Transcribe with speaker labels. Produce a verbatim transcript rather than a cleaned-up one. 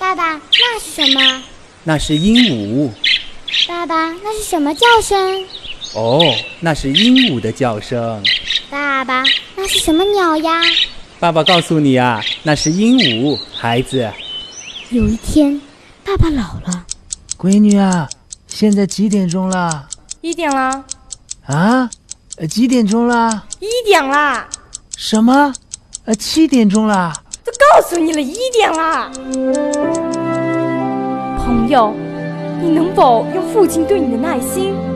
Speaker 1: 爸爸，那是什么？
Speaker 2: 那是鹦鹉。
Speaker 1: 爸爸，那是什么叫声？
Speaker 2: 哦，那是鹦鹉的叫声。
Speaker 1: 爸爸，那是什么鸟呀？
Speaker 2: 爸爸告诉你啊，那是鹦鹉，孩子。
Speaker 1: 有一天，爸爸老了。
Speaker 3: 闺女啊，现在几点钟了？
Speaker 4: 一点了。
Speaker 3: 啊？呃，几点钟了？
Speaker 4: 一点啦。
Speaker 3: 什么？呃，七点钟了。
Speaker 4: 都告诉你了，一点啦。朋友，你能否用父亲对你的耐心